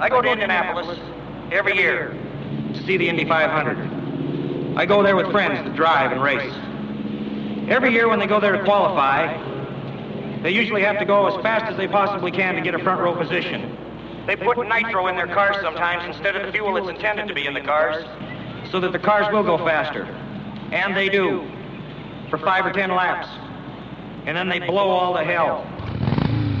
I go to Indianapolis every year to see the Indy 500. I go there with friends to drive and race. Every year when they go there to qualify, they usually have to go as fast as they possibly can to get a front row position. They put nitro in their cars sometimes instead of the fuel that's intended to be in the cars, so that the cars will go faster. And they do, for 5 or 10 laps. And then they blow all to hell.